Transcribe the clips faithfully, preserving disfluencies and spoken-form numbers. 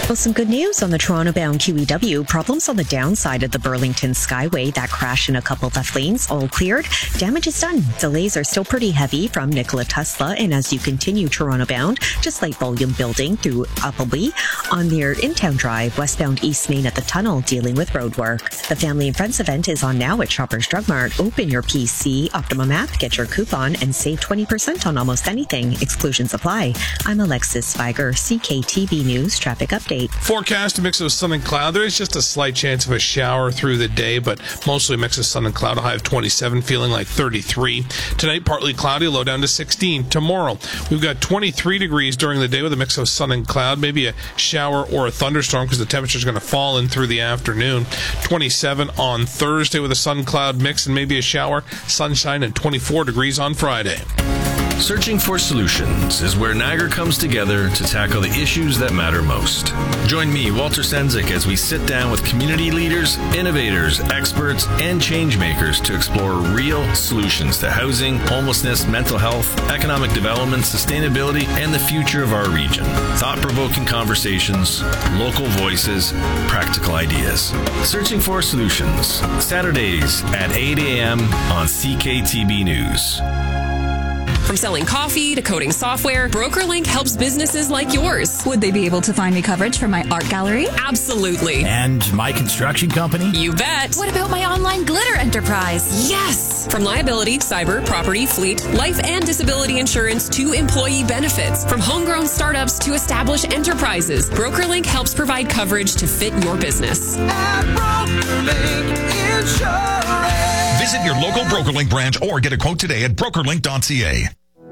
Well, some good news on the Toronto-bound Q E W. Problems on the downside of the Burlington Skyway. That crash in a couple left lanes all cleared. Damage is done. Delays are still pretty heavy from Nikola Tesla. And as you continue Toronto-bound, just light volume building through Appleby. On their in-town drive, westbound East Main at the tunnel, dealing with road work. The Family and Friends event is on now at Shoppers Drug Mart. Open your P C Optimum app, get your coupon, and save twenty percent on almost anything. Exclusions apply. I'm Alexis Spiger, C K T B News Traffic Update. Forecast, a mix of sun and cloud. There is just a slight chance of a shower through the day, but mostly a mix of sun and cloud. A high of twenty-seven, feeling like thirty-three. Tonight, partly cloudy, low down to sixteen. Tomorrow, we've got twenty-three degrees during the day with a mix of sun and cloud. Maybe a shower or a thunderstorm because the temperature is going to fall in through the afternoon. twenty-seven on Thursday with a sun-cloud mix and maybe a shower. Sunshine and twenty-four degrees on Friday. Searching for Solutions is where Niagara comes together to tackle the issues that matter most. Join me, Walter Sendzik, as we sit down with community leaders, innovators, experts, and change makers to explore real solutions to housing, homelessness, mental health, economic development, sustainability, and the future of our region. Thought-provoking conversations, local voices, practical ideas. Searching for Solutions, Saturdays at eight a.m. on C K T B News. From selling coffee to coding software, BrokerLink helps businesses like yours. Would they be able to find me coverage for my art gallery? Absolutely. And my construction company? You bet. What about my online glitter enterprise? Yes. From liability, cyber, property, fleet, life and disability insurance to employee benefits. From homegrown startups to established enterprises, BrokerLink helps provide coverage to fit your business. At BrokerLink Insurance. Visit your local BrokerLink branch or get a quote today at brokerlink dot c a.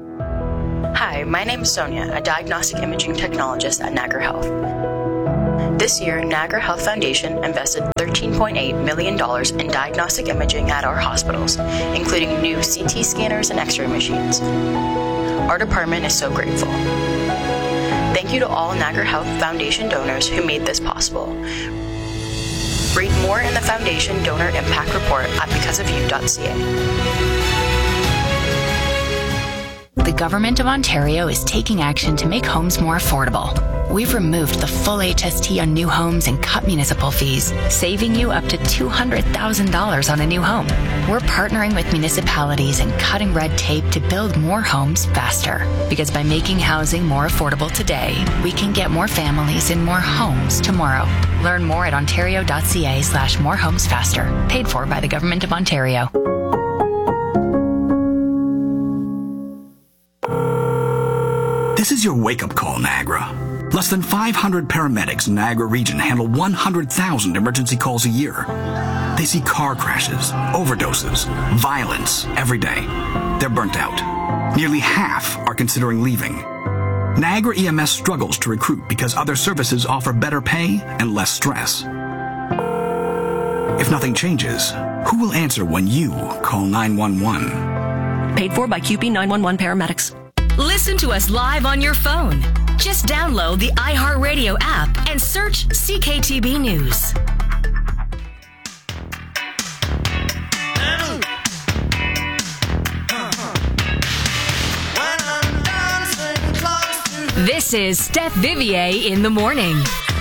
Hi, my name is Sonia, a diagnostic imaging technologist at Niagara Health. This year, Niagara Health Foundation invested thirteen point eight million dollars in diagnostic imaging at our hospitals, including new C T scanners and X-ray machines. Our department is so grateful. Thank you to all Niagara Health Foundation donors who made this possible. Read more in the Foundation Donor Impact Report at because of you dot c a. The Government of Ontario is taking action to make homes more affordable. We've removed the full H S T on new homes and cut municipal fees, saving you up to two hundred thousand dollars on a new home. We're partnering with municipalities and cutting red tape to build more homes faster. Because by making housing more affordable today, we can get more families in more homes tomorrow. Learn more at ontario dot c a slash more homes faster. Paid for by the Government of Ontario. This is your wake-up call, Niagara. Less than five hundred paramedics in Niagara region handle one hundred thousand emergency calls a year. They see car crashes, overdoses, violence every day. They're burnt out. Nearly half are considering leaving. Niagara E M S struggles to recruit because other services offer better pay and less stress. If nothing changes, who will answer when you call nine one one? Paid for by Q P nine one one Paramedics. Listen to us live on your phone. Just download the iHeartRadio app and search C K T B News. This is Steph Vivier in the morning.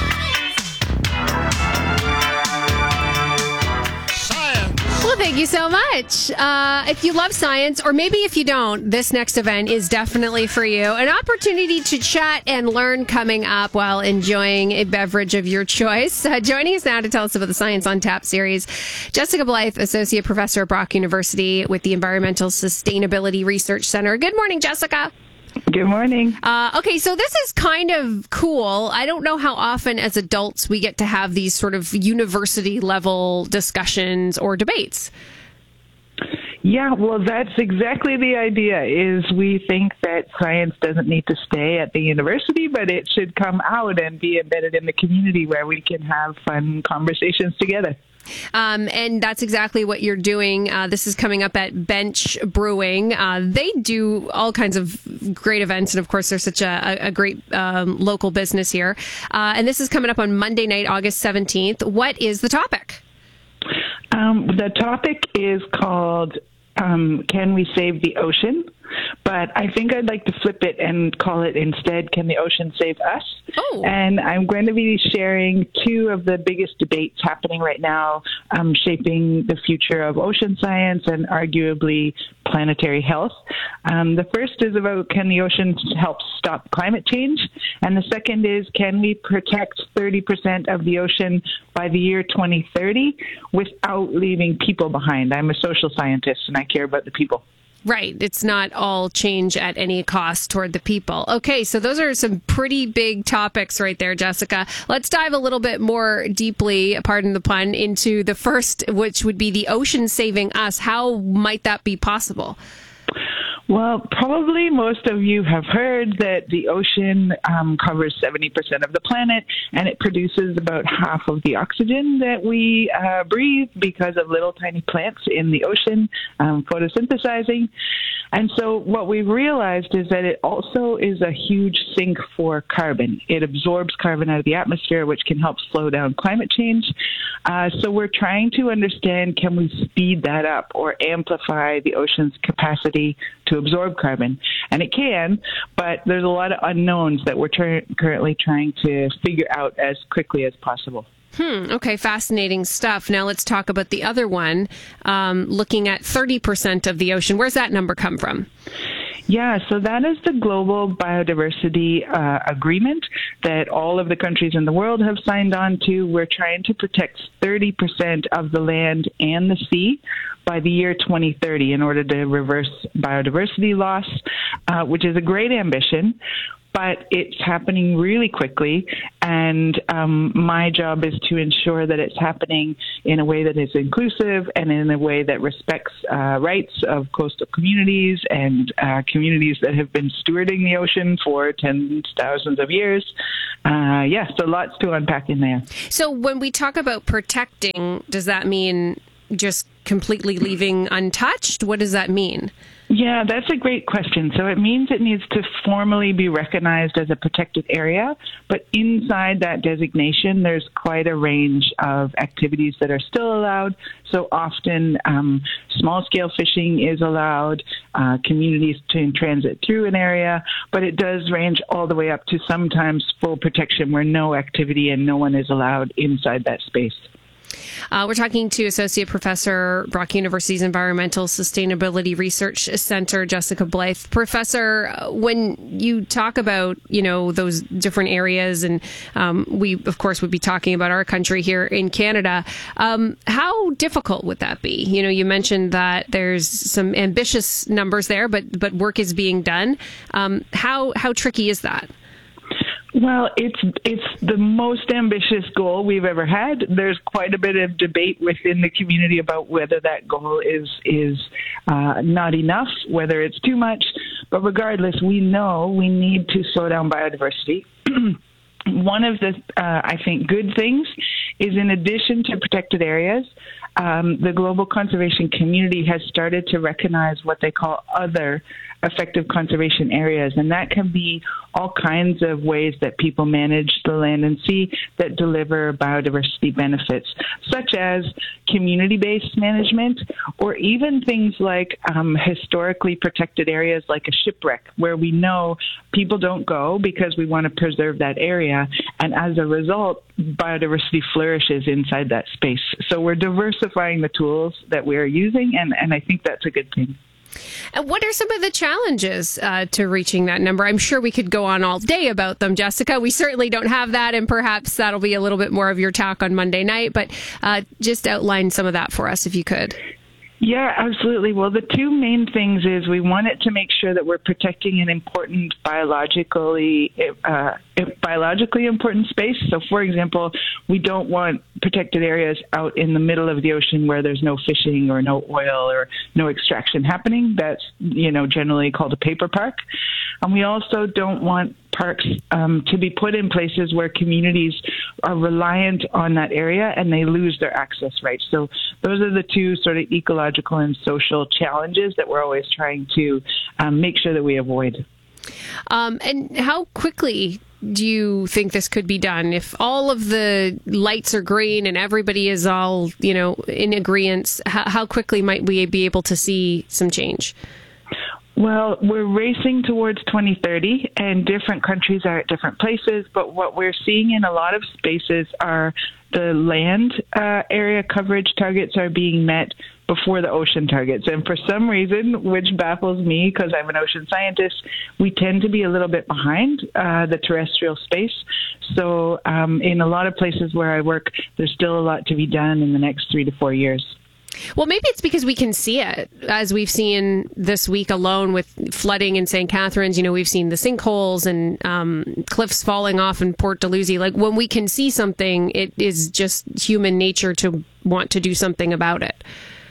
Well, thank you so much. Uh, if you love science, or maybe if you don't, this next event is definitely for you. An opportunity to chat and learn coming up while enjoying a beverage of your choice. Uh, joining us now to tell us about the Science on Tap series, Jessica Blythe, Associate Professor at Brock University with the Environmental Sustainability Research Center. Good morning, Jessica. Good morning. Uh, okay, so this is kind of cool. I don't know how often as adults we get to have these sort of university level discussions or debates. Yeah, well, that's exactly the idea, is we think that science doesn't need to stay at the university, but it should come out and be embedded in the community where we can have fun conversations together. Um, and that's exactly what you're doing. Uh, this is coming up at Bench Brewing. Uh, they do all kinds of great events. And of course, they're such a, a great um, local business here. Uh, and this is coming up on Monday night, August seventeenth. What is the topic? Um, the topic is called um, Can We Save the Ocean? But I think I'd like to flip it and call it instead, Can the Ocean Save Us? Oh. And I'm going to be sharing two of the biggest debates happening right now, um, shaping the future of ocean science and arguably planetary health. Um, the first is about, can the ocean help stop climate change? And the second is, can we protect thirty percent of the ocean by the year twenty thirty without leaving people behind? I'm a social scientist and I care about the people. Right. It's not all change at any cost toward the people. Okay, so those are some pretty big topics right there, Jessica. Let's dive a little bit more deeply, pardon the pun, into the first, which would be the ocean saving us. How might that be possible? Well, probably most of you have heard that the ocean um, covers seventy percent of the planet, and it produces about half of the oxygen that we uh, breathe because of little tiny plants in the ocean um, photosynthesizing. And so what we've realized is that it also is a huge sink for carbon. It absorbs carbon out of the atmosphere, which can help slow down climate change. Uh, so we're trying to understand, can we speed that up or amplify the ocean's capacity to absorb carbon? And it can, but there's a lot of unknowns that we're ter- currently trying to figure out as quickly as possible. Hmm. Okay. Fascinating stuff. Now let's talk about the other one, um, looking at thirty percent of the ocean. Where's that number come from? Yeah, so that is the Global Biodiversity uh, Agreement that all of the countries in the world have signed on to. We're trying to protect thirty percent of the land and the sea by the year twenty thirty in order to reverse biodiversity loss, uh, which is a great ambition. But it's happening really quickly, and um, my job is to ensure that it's happening in a way that is inclusive and in a way that respects uh, rights of coastal communities and uh, communities that have been stewarding the ocean for tens of thousands of years. Uh, yeah, so lots to unpack in there. So when we talk about protecting, does that mean just completely leaving untouched? What does that mean? Yeah, that's a great question. So it means it needs to formally be recognized as a protected area, but inside that designation, there's quite a range of activities that are still allowed. So often, um, small-scale fishing is allowed, uh, communities to transit through an area, but it does range all the way up to sometimes full protection where no activity and no one is allowed inside that space. Uh, we're talking to Associate Professor, Brock University's Environmental Sustainability Research Center, Jessica Blythe. Professor, when you talk about, you know, those different areas, and um, we, of course, would be talking about our country here in Canada, um, how difficult would that be? You know, you mentioned that there's some ambitious numbers there, but but work is being done. Um, how how tricky is that? Well, it's it's the most ambitious goal we've ever had. There's quite a bit of debate within the community about whether that goal is is uh, not enough, whether it's too much. But regardless, we know we need to slow down biodiversity. One of the, uh, I think, good things is, in addition to protected areas, um, the global conservation community has started to recognize what they call other effective conservation areas, and that can be all kinds of ways that people manage the land and sea that deliver biodiversity benefits, such as community-based management, or even things like um, historically protected areas like a shipwreck, where we know people don't go because we want to preserve that area, and as a result, biodiversity flourishes inside that space. So we're diversifying the tools that we are using, and, and I think that's a good thing. And what are some of the challenges uh, to reaching that number? I'm sure we could go on all day about them, Jessica. We certainly don't have that, and perhaps that'll be a little bit more of your talk on Monday night, but uh, just outline some of that for us if you could. Yeah, absolutely. Well, the two main things is we wanted to make sure that we're protecting an important biologically uh, biologically important space. So, for example, we don't want protected areas out in the middle of the ocean where there's no fishing or no oil or no extraction happening. That's, you know, generally called a paper park. And we also don't want parks um, to be put in places where communities are reliant on that area and they lose their access rights. So those are the two sort of ecological and social challenges that we're always trying to um, make sure that we avoid. Um, and how quickly do you think this could be done? If all of the lights are green and everybody is all, you know, in agreement, how, how quickly might we be able to see some change? Well, we're racing towards twenty thirty, and different countries are at different places, but what we're seeing in a lot of spaces are the land uh, area coverage targets are being met before the ocean targets. And for some reason, which baffles me because I'm an ocean scientist, we tend to be a little bit behind uh, the terrestrial space. So um, in a lot of places where I work, there's still a lot to be done in the next three to four years. Well, maybe it's because we can see it, as we've seen this week alone with flooding in Saint Catharines. You know, we've seen the sinkholes and um, cliffs falling off in Port Dalhousie. Like, when we can see something, it is just human nature to want to do something about it.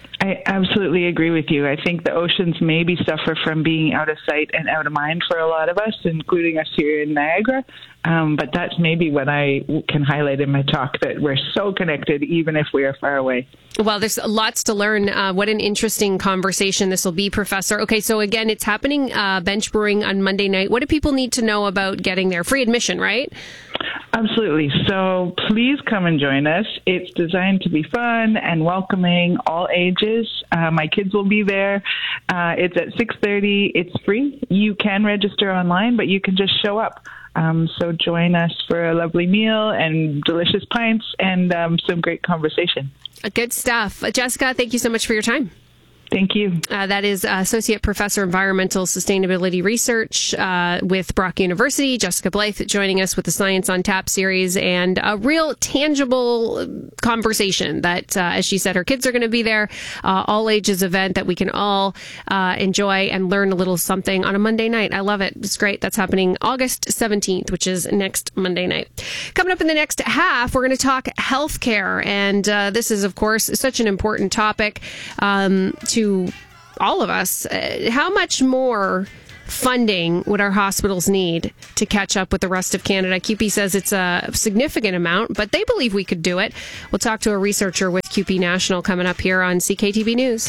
I absolutely agree with you. I think the oceans maybe suffer from being out of sight and out of mind for a lot of us, including us here in Niagara. Um, but that's maybe what I can highlight in my talk, that we're so connected even if we are far away. Well, there's lots to learn. Uh, what an interesting conversation this will be, Professor. Okay, so again, it's happening, uh, Bench Brewing on Monday night. What do people need to know about getting there? Free admission, right? Absolutely. So please come and join us. It's designed to be fun and welcoming, all ages. Uh, my kids will be there. Uh, it's at six thirty. It's free. You can register online, but you can just show up. Um, so join us for a lovely meal and delicious pints and um, some great conversation. Good stuff. Jessica, thank you so much for your time. Thank you. Uh, that is uh, Associate Professor Environmental Sustainability Research uh, with Brock University, Jessica Blythe, joining us with the Science on Tap series, and a real tangible conversation that, uh, as she said, her kids are going to be there, uh, all ages event that we can all uh, enjoy and learn a little something on a Monday night. I love it. It's great. That's happening August seventeenth, which is next Monday night. Coming up in the next half, we're going to talk healthcare, and uh, this is, of course, such an important topic um, to to all of us. Uh, how much more funding would our hospitals need to catch up with the rest of Canada? C U P E says it's a significant amount, but they believe we could do it. We'll talk to a researcher with C U P E National coming up here on C K T B News.